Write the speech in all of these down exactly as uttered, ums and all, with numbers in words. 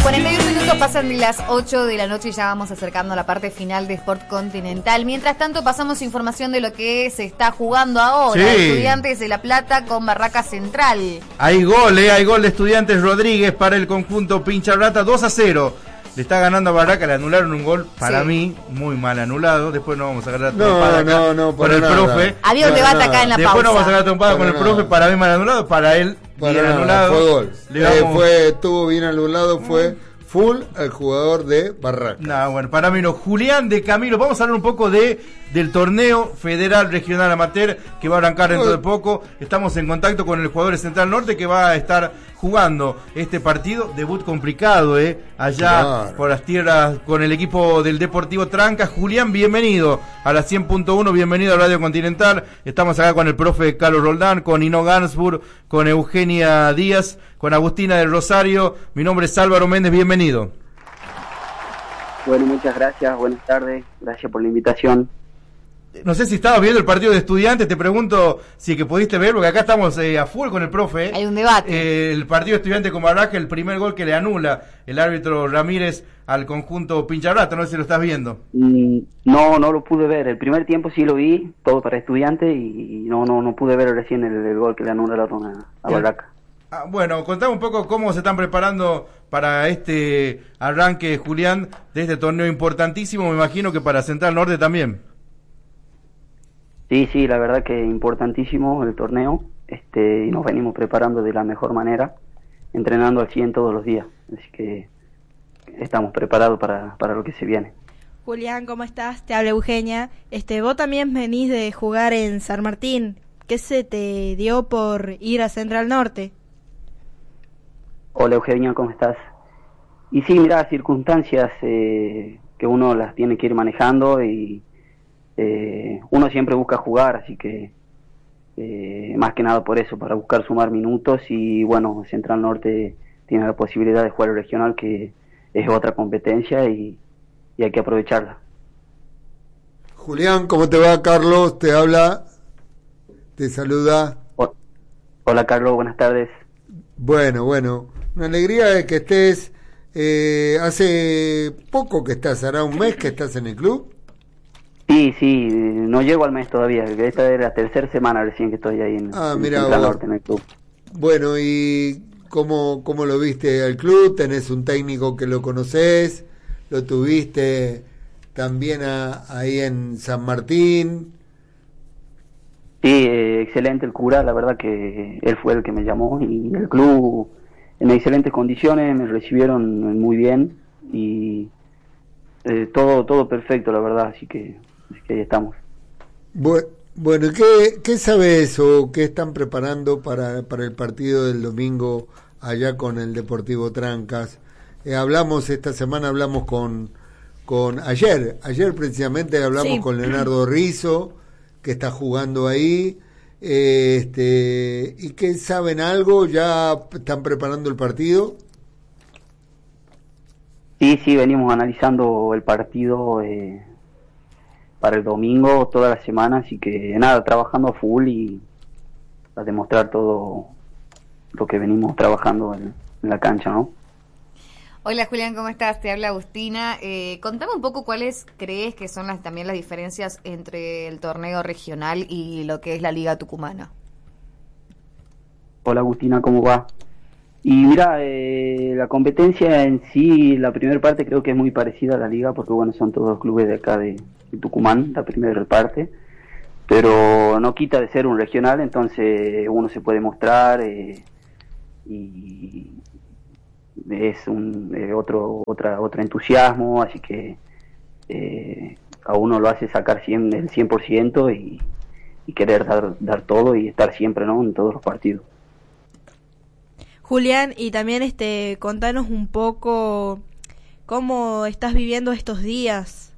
cuarenta y un minutos pasan de las ocho de la noche y ya vamos acercando a la parte final de Sport Continental. Mientras tanto pasamos información de lo que se está jugando ahora. Sí. Estudiantes de La Plata con Barraca Central. Hay gol, eh, hay gol de Estudiantes Rodríguez para el conjunto Pincharrata, dos a cero. Le está ganando a Barraca, le anularon un gol, para sí. mí, muy mal anulado. Después no vamos a agarrar no, trompada no, acá no, con el nada. profe. Había un no, debate no, acá en la Después pausa. no vamos a agarrar trompada con el nada. profe, para mí mal anulado, para él para bien nada, anulado. Fue gol. Le eh, vamos... fue, estuvo bien anulado, fue full el jugador de Barraca. No, bueno, para mí no. Julián de Camilo, vamos a hablar un poco de del torneo federal regional amateur que va a arrancar dentro de poco. Estamos en contacto con el jugador de Central Norte que va a estar jugando este partido, debut complicado, eh, allá claro. por las tierras con el equipo del Deportivo Tranca. Julián, bienvenido a la cien punto uno, bienvenido a Radio Continental. Estamos acá con el profe Carlos Roldán, con Ino Gansburg, con Eugenia Díaz, con Agustina del Rosario. Mi nombre es Álvaro Méndez, bienvenido. Bueno, muchas gracias, buenas tardes, gracias por la invitación. No sé si estabas viendo el partido de Estudiantes, te pregunto si que pudiste ver, porque acá estamos eh, a full con el profe. Eh. Hay un debate. Eh, el partido de Estudiantes con Barraca, el primer gol que le anula el árbitro Ramírez al conjunto Pincharrata, no sé si lo estás viendo. Mm, no, no lo pude ver, el primer tiempo sí lo vi, todo para Estudiantes, y no no no pude ver recién el, el gol que le anularon a, a Barraca. Ah, bueno, contame un poco cómo se están preparando para este arranque, Julián, de este torneo importantísimo, me imagino que para Central Norte también. Sí, sí, la verdad que importantísimo el torneo, este, y nos venimos preparando de la mejor manera, entrenando al cien todos los días, así que estamos preparados para, para lo que se viene. Julián, ¿cómo estás? Te habla Eugenia. Este, vos también venís de jugar en San Martín. ¿Qué se te dio por ir a Central Norte? Hola Eugenia, ¿cómo estás? Y sí, mira, circunstancias eh, que uno las tiene que ir manejando y eh, uno siempre busca jugar, así que eh, más que nada por eso, para buscar sumar minutos. Y bueno, Central Norte tiene la posibilidad de jugar el regional, que es otra competencia y, y hay que aprovecharla. Julián, ¿cómo te va? Carlos te habla, te saluda. O- Hola Carlos, buenas tardes. Bueno, bueno, una alegría de que estés. Eh, hace poco que estás, hará un mes que estás en el club. Sí, sí, no llego al mes todavía, esta es la tercera semana recién que estoy ahí en, ah, en mira, Central Norte, en el club. Bueno, ¿y cómo, cómo lo viste al club? ¿Tenés un técnico que lo conocés? ¿Lo tuviste también a, ahí en San Martín? Sí, eh, excelente el cura, la verdad que él fue el que me llamó, y el club en excelentes condiciones, me recibieron muy bien y eh, todo todo perfecto, la verdad, así que, así que ahí estamos. Bueno, ¿qué, qué sabes o qué están preparando para, para el partido del domingo allá con el Deportivo Trancas? Eh, hablamos esta semana, hablamos con, con ayer, ayer precisamente hablamos sí. con Leonardo Rizzo, que está jugando ahí. Eh, este, ¿y qué saben algo? ¿Ya están preparando el partido? Sí, sí, venimos analizando el partido eh, para el domingo toda la semana, así que nada, trabajando a full y a demostrar todo lo que venimos trabajando en, en la cancha, ¿no? Hola Julián, ¿cómo estás? Te habla Agustina. Eh, contame un poco cuáles crees que son las también las diferencias entre el torneo regional y lo que es la Liga Tucumana. Hola Agustina, ¿cómo va? Y mira, eh, la competencia en sí, la primera parte creo que es muy parecida a la Liga, porque bueno, son todos clubes de acá de, de Tucumán, la primera parte, pero no quita de ser un regional, entonces uno se puede mostrar eh, y es un eh, otro otra otro entusiasmo, así que eh, a uno lo hace sacar cien, el cien por ciento y, y querer dar dar todo y estar siempre, ¿no?, en todos los partidos. Julián, y también este contanos un poco cómo estás viviendo estos días.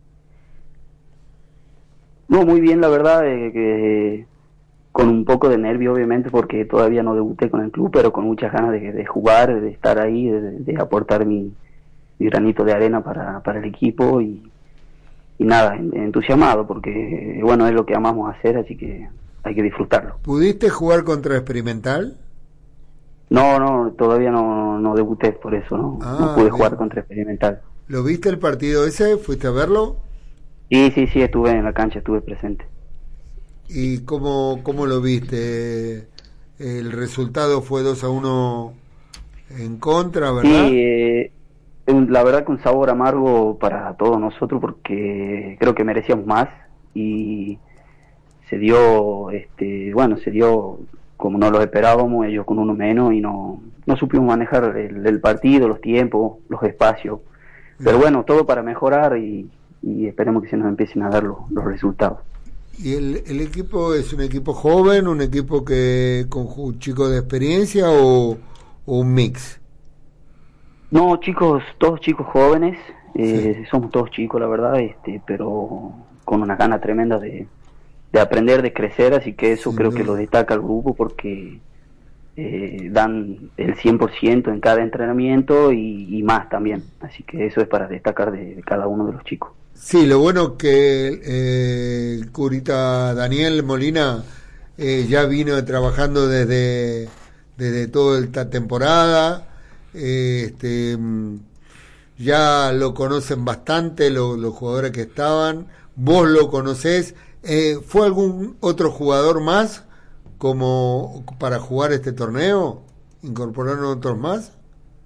No, muy bien, la verdad, eh, que con un poco de nervio, obviamente, porque todavía no debuté con el club, pero con muchas ganas de, de jugar, de estar ahí, de, de aportar mi, mi granito de arena para, para el equipo y, y nada, entusiasmado, porque bueno, es lo que amamos hacer, así que hay que disfrutarlo. ¿Pudiste jugar contra Experimental? No, no, todavía no, no debuté, por eso no, Ah, no pude bien. jugar contra Experimental. ¿Lo viste el partido ese? ¿Fuiste a verlo? Sí, sí, sí, estuve en la cancha, estuve presente. ¿Y cómo, cómo lo viste? El resultado fue dos a uno en contra, ¿verdad? Sí, eh, un- la verdad que un sabor amargo para todos nosotros porque creo que merecíamos más y se dio, este, bueno, se dio como no lo esperábamos, ellos con uno menos y no, no supimos manejar el, el partido, los tiempos, los espacios. Pero bueno, todo para mejorar y, y esperemos que se nos empiecen a dar los, los resultados. ¿Y el, el equipo es un equipo joven, un equipo que con ju- chicos de experiencia o, o un mix? No, chicos, todos chicos jóvenes, eh, Sí. somos todos chicos, la verdad, este, pero con una gana tremenda de, de aprender, de crecer, así que eso Sin creo duda. que lo destaca el grupo porque eh, dan el cien por ciento en cada entrenamiento y, y más también, así que eso es para destacar de, de cada uno de los chicos. Sí, lo bueno que eh, el curita Daniel Molina eh, ya vino trabajando desde, desde toda esta temporada. Eh, este, mm, ya lo conocen bastante lo- los jugadores que estaban. Vos lo conocés. Eh, ¿Fue algún otro jugador más como para jugar este torneo? ¿Incorporaron otros más?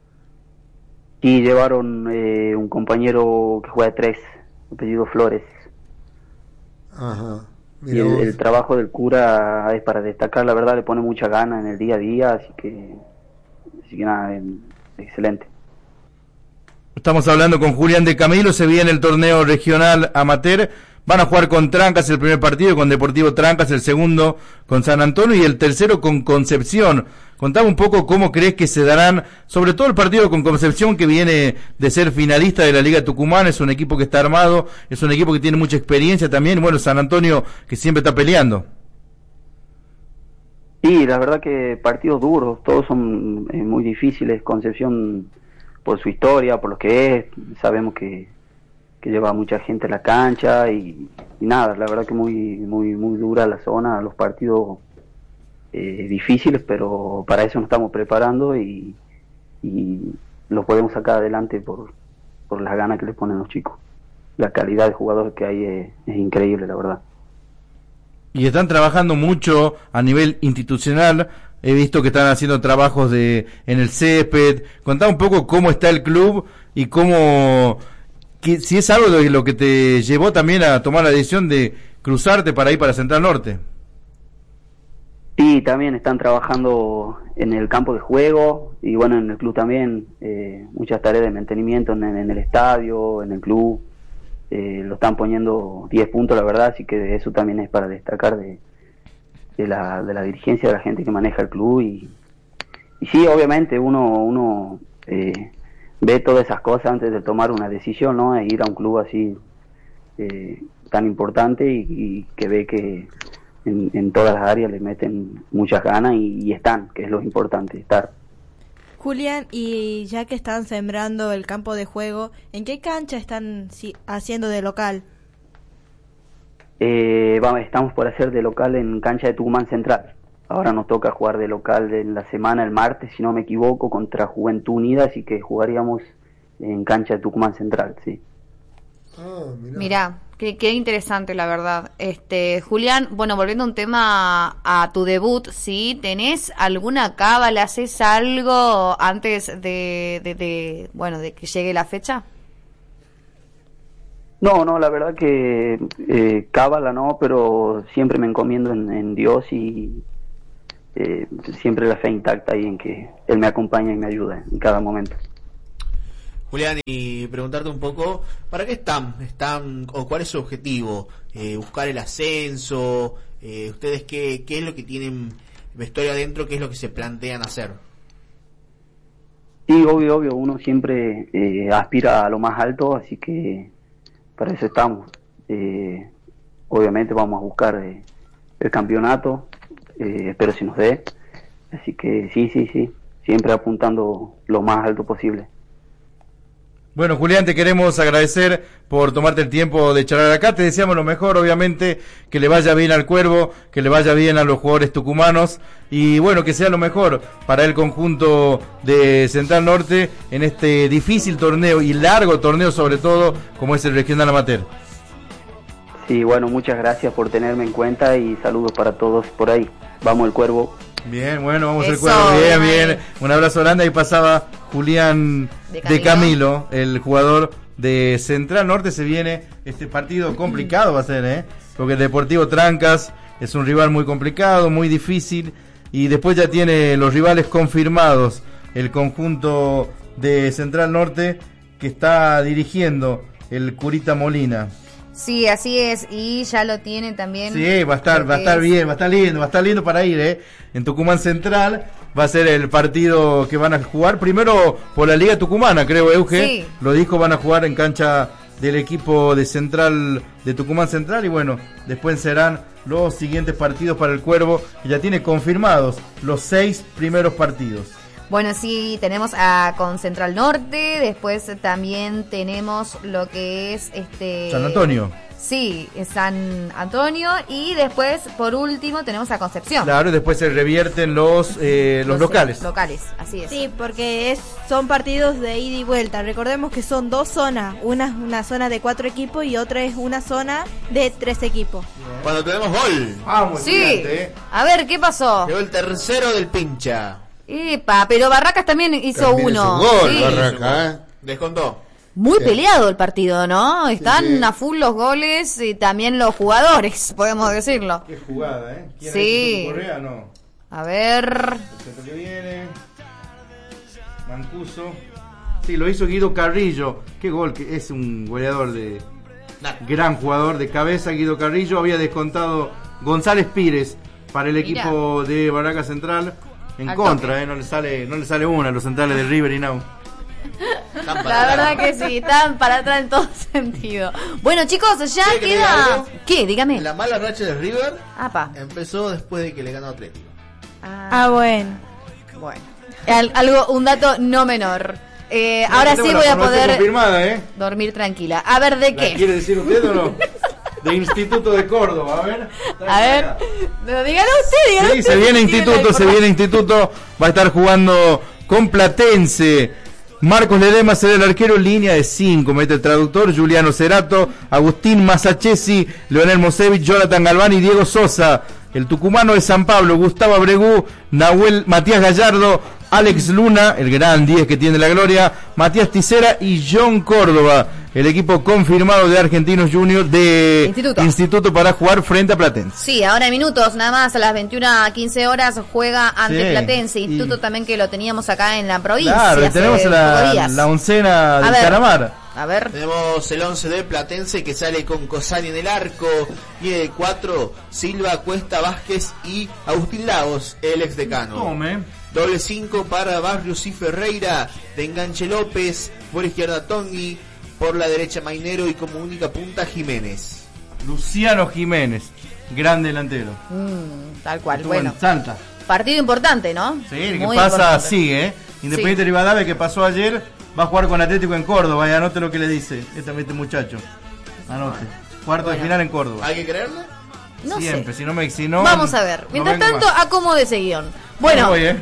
Y llevaron eh, un compañero que juega de tres, apellido Flores. Ajá. Y Mira el, vos. el trabajo del cura es para destacar, la verdad, le pone mucha gana en el día a día, así que, así que nada, em, excelente. Estamos hablando con Julián de Camilo, se viene el torneo regional amateur, van a jugar con Trancas el primer partido, con Deportivo Trancas el segundo, con San Antonio y el tercero con Concepción. Contame un poco cómo crees que se darán, sobre todo el partido con Concepción, que viene de ser finalista de la Liga Tucumán, es un equipo que está armado, es un equipo que tiene mucha experiencia también, bueno, San Antonio que siempre está peleando. Sí, la verdad que partidos duros, todos son eh, muy difíciles, Concepción por su historia, por lo que es, sabemos que, que lleva mucha gente a la cancha y, y nada, la verdad que muy muy muy dura la zona, los partidos eh, difíciles, pero para eso nos estamos preparando y, y lo podemos sacar adelante por, por las ganas que les ponen los chicos. La calidad de jugadores que hay es, es increíble, la verdad. Y están trabajando mucho a nivel institucional. He visto que están haciendo trabajos de en el césped. Contá un poco cómo está el club y cómo, que, si es algo de lo que te llevó también a tomar la decisión de cruzarte para ir para Central Norte. Sí, también están trabajando en el campo de juego y bueno, en el club también, eh, muchas tareas de mantenimiento en, en el estadio, en el club. Eh, lo están poniendo diez puntos, la verdad, así que eso también es para destacar de, de, la, de la dirigencia, de la gente que maneja el club. Y, y sí, obviamente uno uno eh, ve todas esas cosas antes de tomar una decisión, ¿no? E ir a un club así eh, tan importante y, y que ve que en, en todas las áreas le meten muchas ganas y, y están, que es lo importante, estar. Julián, y ya que están sembrando el campo de juego, ¿en qué cancha están si- haciendo de local? Eh, vamos, estamos por hacer de local en cancha de Tucumán Central. Ahora nos toca jugar de local en la semana, el martes, si no me equivoco, contra Juventud Unida, así que jugaríamos en cancha de Tucumán Central, sí. Ah, mirá. Mirá, qué, qué interesante la verdad. Este, Julián, bueno, volviendo a un tema a tu debut, ¿sí? ¿Tenés alguna cábala? ¿Haces algo antes de, de, de, bueno, de que llegue la fecha? No, no, la verdad que eh, cábala no, pero siempre me encomiendo en, en Dios y eh, siempre la fe intacta ahí en que Él me acompaña y me ayuda en cada momento. Julián, y preguntarte un poco, ¿para qué están? ¿Están o cuál es su objetivo? Eh, ¿Buscar el ascenso? Eh, ¿Ustedes qué, qué es lo que tienen vestuario adentro? ¿Qué es lo que se plantean hacer? Sí, obvio, obvio, uno siempre eh, aspira a lo más alto, así que para eso estamos. Eh, obviamente vamos a buscar eh, el campeonato, eh, espero si nos dé. Así que sí, sí, sí, siempre apuntando lo más alto posible. Bueno, Julián, te queremos agradecer por tomarte el tiempo de charlar acá. Te deseamos lo mejor, obviamente, que le vaya bien al Cuervo, que le vaya bien a los jugadores tucumanos y, bueno, que sea lo mejor para el conjunto de Central Norte en este difícil torneo y largo torneo, sobre todo, como es el Regional Amateur. Sí, bueno, muchas gracias por tenerme en cuenta y saludos para todos por ahí. Vamos el Cuervo. Bien, bueno, vamos Eso, al Cuervo. Bien, bien. bien. Un abrazo grande. Ahí pasaba Julián De Camilo. de Camilo, el jugador de Central Norte. Se viene este partido complicado, va a ser, ¿eh? Porque el Deportivo Trancas es un rival muy complicado, muy difícil. Y después ya tiene los rivales confirmados. El conjunto de Central Norte que está dirigiendo el Curita Molina. Sí, así es, y ya lo tiene también. Sí, va a estar, va a estar bien, va a estar lindo, va a estar lindo para ir, eh. En Tucumán Central va a ser el partido que van a jugar primero por la Liga Tucumana, creo, Euge. Sí. Lo dijo, van a jugar en cancha del equipo de Central, de Tucumán Central, y bueno, después serán los siguientes partidos para el Cuervo, que ya tiene confirmados los seis primeros partidos. Bueno, sí, tenemos a con Central Norte, después también tenemos lo que es este San Antonio. Sí, San Antonio y después por último tenemos a Concepción. Claro, y después se revierten los eh, los, Los, locales. eh, Locales, así es. Sí, porque es, son partidos de ida y vuelta. Recordemos que son dos zonas. Una es una zona de cuatro equipos y otra es una zona de tres equipos. Cuando tenemos gol. Vamos, Sí. gigante, eh. A ver, ¿qué pasó? Llegó el tercero del pincha. Epa, pero Barracas también hizo También uno. hizo un gol, Sí. Barraca, ¿eh? Descontó. Muy Sí. peleado el partido, ¿no? Están Sí, sí. a full los goles y también los jugadores, podemos decirlo. Qué jugada, ¿eh? ¿Quién Sí. ha hecho Correa? No. A ver. El centro que viene. Mancuso. Sí, lo hizo Guido Carrillo. Qué gol, que es un goleador de. Gran jugador de cabeza, Guido Carrillo. Había descontado González Pires para el Mirá. equipo de Barracas Central. En Al contra, toque. eh, no le sale, no le sale una a los centrales de River y Now. Están para La atrás. verdad que sí, están para atrás en todo sentido. Bueno, chicos, ya ¿Quiere que le diga queda. algo? ¿Qué? Dígame. La mala racha de River Apa. empezó después de que le ganó Atlético. Ah, Ah, bueno. bueno. Al- algo, un dato no menor. Eh, ahora Tengo sí la voy a información poder confirmada, ¿eh? dormir tranquila. A ver, ¿de ¿La qué? quiere decir usted o no? De Instituto de Córdoba, a ver. A ver, no, dígalo usted, dígalo Sí, usted. se viene si tiene la Instituto, se viene Instituto, va a estar jugando con Platense. Marcos Ledema será el arquero, línea de cinco, mete el traductor, Juliano Cerato, Agustín Masachesi, Leonel Mosevich, Jonathan Galván y Diego Sosa. El tucumano de San Pablo, Gustavo Abregú, Nahuel, Matías Gallardo, Alex Luna, el gran diez que tiene la gloria, Matías Ticera y John Córdoba. El equipo confirmado de Argentinos Juniors de Instituto. Instituto para jugar frente a Platense. Sí, ahora en minutos, nada más, a las veintiuna a quince horas juega ante Sí, Platense, y- Instituto también que lo teníamos acá en la provincia. Claro, y hace tenemos pocos la, días. la oncena A del ver. Caramar. A ver, Tenemos el once de Platense que sale con Cosani en el arco. Tiene de cuatro Silva, Cuesta, Vázquez y Agustín Lagos, el ex decano. Tome. Doble cinco para Barrios y Ferreira. De enganche López. Por izquierda Tongui. Por la derecha Mainero. Y como única punta Jiménez. Luciano Jiménez, gran delantero. mm, tal cual. Estuvo Bueno, en Salta. partido importante, ¿no? Sí, el que Muy pasa importante. sigue, ¿eh? Independiente Rivadavia, que pasó ayer, va a jugar con Atlético en Córdoba. Y anote lo que le dice este, este muchacho. Anote. Cuarto de Bueno. final en Córdoba. ¿Hay que creerle? No Siempre, sé. si no me si no, Vamos a ver. no Mientras vengo tanto, más. acomode ese guión. Bueno, Me voy, ¿eh?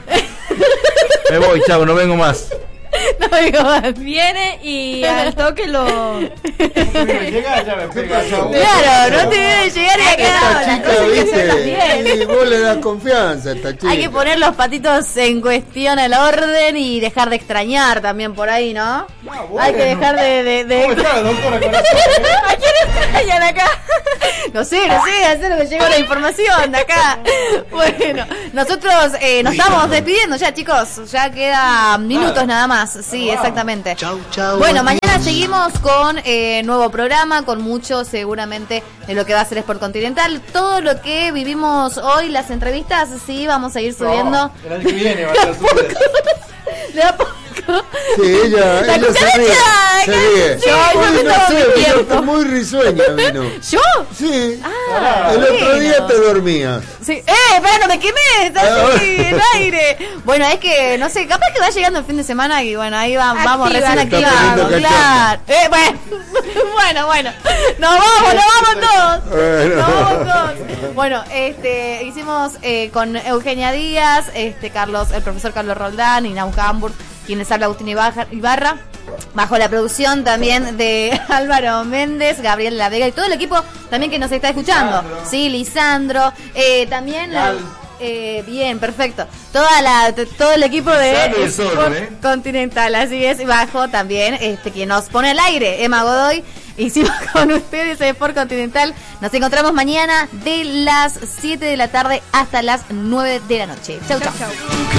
Me voy, chavo, no vengo más. no digo más. Viene y al toque lo... Llega, ya me pega. chavo. Claro, no te debe llegar y acá. Esta chica, viste, y vos le das confianza a esta chica. Hay que poner los patitos en cuestión al orden y dejar de extrañar también por ahí, ¿no? bueno. Hay que dejar de... de, de- ¿Cómo está, doctora? Corazón? ¿A quién extrañan acá? No sé, no sé, hacer lo que llegó la información de acá. Bueno, nosotros eh, nos estamos despidiendo ya, chicos. Ya quedan minutos nada más. Sí, exactamente. Chau, chau. Bueno, mañana seguimos con eh, nuevo programa, con mucho seguramente de lo que va a ser Sport Continental. Todo lo que vivimos hoy, las entrevistas, sí, vamos a ir subiendo. No, el año que viene va a ser súper. De a poco. Sí, ella, La ella se ríe. cucaracha, Se ríe. sí, yo Hoy me no estaba sé, vino mintiendo. muy risueña vino. ¿Yo? Sí. Ah, el otro bueno. día te dormías. Sí. ¡Eh! ¡Espera, no me quemé! ¡Está así, el aire! Bueno, es que, no sé, capaz que va llegando el fin de semana y bueno, ahí va, vamos Activa. recién Se está activados, poniendo claro. Eh, bueno, bueno, bueno. Nos vamos, nos vamos todos. Bueno. Nos vamos todos. Bueno, este, hicimos eh, con Eugenia Díaz, este, Carlos, el profesor Carlos Roldán y Nauca Hamburg, quienes habla Agustín Ibarra, Ibarra, bajo la producción también de Álvaro Méndez, Gabriel La Vega y todo el equipo también que nos está escuchando. Lisandro. Sí, Lisandro, eh, también la- Gal. eh, bien, perfecto. Toda la t- todo el equipo de Lisandro y el Sport Zorro, ¿eh? Continental, así es, y bajo también este quien nos pone al aire, Emma Godoy. Hicimos con ustedes el Sport Continental. Nos encontramos mañana de las siete de la tarde hasta las nueve de la noche. Chau, chau. Chau, chau.